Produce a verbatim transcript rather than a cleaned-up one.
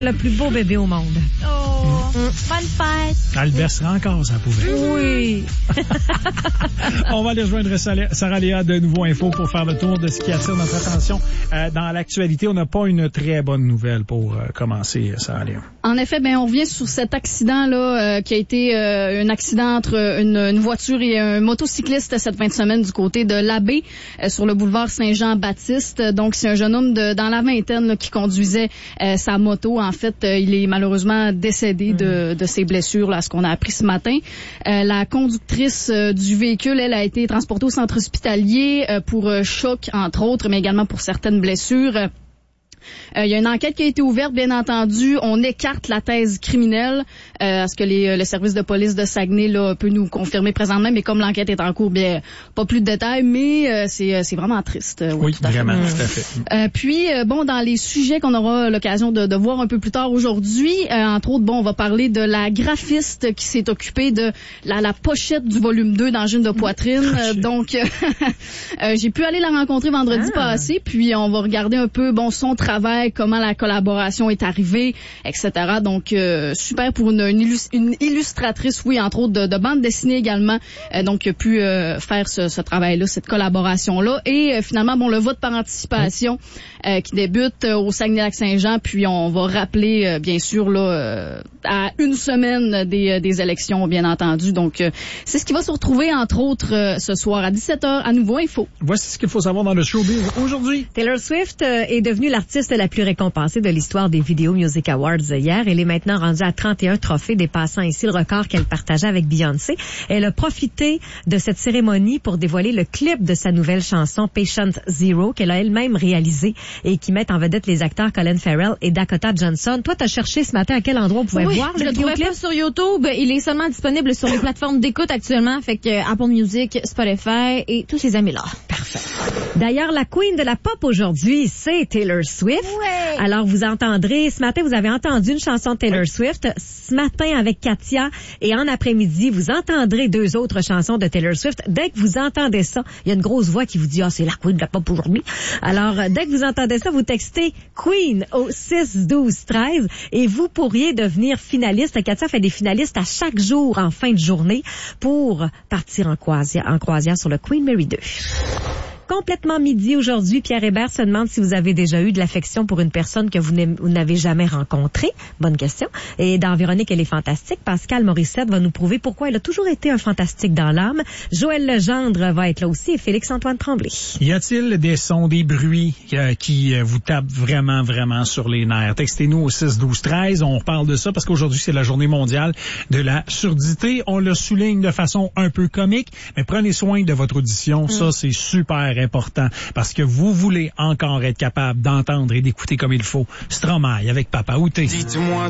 Le plus beau bébé au monde. Oh, mmh. Bonne fête. Elle versera encore, ça pouvait. Oui. On va aller rejoindre Sarah Léa de Nouveau Info pour faire le tour de ce qui attire notre attention. Euh, dans l'actualité, on n'a pas une très bonne nouvelle pour euh, commencer, Sarah Léa. En effet, ben on revient sur cet accident-là euh, qui a été euh, un accident entre une, une voiture et un motocycliste cette fin de semaine du côté de l'Abbé euh, sur le boulevard Saint-Jean-Baptiste. Donc, c'est un jeune homme de, dans la vingtaine là, qui conduisait euh, sa moto. En fait, euh, il est malheureusement décédé de, de ses blessures, là, ce qu'on a appris ce matin. Euh, la conductrice euh, du véhicule, elle, a été transportée au centre hospitalier euh, pour euh, choc, entre autres, mais également pour certaines blessures. Il euh, y a une enquête qui a été ouverte, bien entendu. On écarte la thèse criminelle, euh, ce que les, le service de police de Saguenay là, peut nous confirmer présentement, mais comme l'enquête est en cours, bien pas plus de détails, mais euh, c'est, c'est vraiment triste. Euh, oui, tout à vraiment, fait. tout à fait. Euh, puis, euh, bon, dans les sujets qu'on aura l'occasion de, de voir un peu plus tard aujourd'hui, euh, entre autres, bon, on va parler de la graphiste qui s'est occupée de la, la pochette du volume deux d'Angine de poitrine. Euh, donc, euh, j'ai pu aller la rencontrer vendredi ah. passé, puis on va regarder un peu, bon, son travail, comment la collaboration est arrivée, et cetera. Donc, euh, super pour une, une, illus- une illustratrice, oui, entre autres, de, de bande dessinée également, euh, donc, qui a pu euh, faire ce, ce travail-là, cette collaboration-là. Et euh, finalement, bon, le vote par anticipation euh, qui débute euh, au Saguenay-Lac-Saint-Jean, puis on va rappeler, euh, bien sûr, là, euh, à une semaine des, des élections, bien entendu. Donc, euh, c'est ce qui va se retrouver, entre autres, euh, ce soir à dix-sept heures à Nouveau Info. Voici ce qu'il faut savoir dans le showbiz aujourd'hui. Taylor Swift euh, est devenue l'artiste la plus récompensée de l'histoire des Video Music Awards hier. Elle est maintenant rendue à trente et un trophées, dépassant ainsi le record qu'elle partageait avec Beyoncé. Elle a profité de cette cérémonie pour dévoiler le clip de sa nouvelle chanson Patient Zero, qu'elle a elle-même réalisée et qui met en vedette les acteurs Colin Farrell et Dakota Johnson. Toi, t'as cherché ce matin à quel endroit on pouvait oui, voir je le le trouvais pas sur YouTube. Il est seulement disponible sur les plateformes d'écoute actuellement, fait que Apple Music, Spotify et tous ces amis-là. Parfait. D'ailleurs, la queen de la pop aujourd'hui, c'est Taylor Swift. Ouais. Alors, vous entendrez, ce matin, vous avez entendu une chanson de Taylor Swift. Ce matin, avec Katia, et en après-midi, vous entendrez deux autres chansons de Taylor Swift. Dès que vous entendez ça, il y a une grosse voix qui vous dit « Ah, c'est la queen de la pop aujourd'hui ». Alors, dès que vous entendez ça, vous textez « Queen » au six douze treize et vous pourriez devenir finaliste. Katia fait des finalistes à chaque jour en fin de journée pour partir en croisière, en croisière sur le Queen Mary deux. Complètement midi aujourd'hui, Pierre Hébert se demande si vous avez déjà eu de l'affection pour une personne que vous n'avez jamais rencontrée. Bonne question. Et dans Véronique, elle est fantastique. Pascal Morissette va nous prouver pourquoi elle a toujours été un fantastique dans l'âme. Joël Legendre va être là aussi et Félix-Antoine Tremblay. Y a-t-il des sons, des bruits euh, qui euh, vous tapent vraiment, vraiment sur les nerfs? Textez-nous au six douze treize. On parle de ça parce qu'aujourd'hui, c'est la journée mondiale de la surdité. On le souligne de façon un peu comique, mais prenez soin de votre audition. Mm. Ça, c'est super important parce que vous voulez encore être capable d'entendre et d'écouter comme il faut. Stromae avec Papa Outé. Dis-moi